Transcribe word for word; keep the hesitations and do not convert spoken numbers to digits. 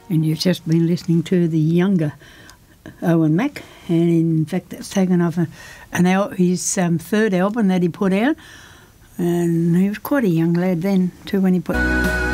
And you've just been listening to the younger Owen Mack, and in fact that's taken off a, an al- his um, third album that he put out, and he was quite a young lad then too when he put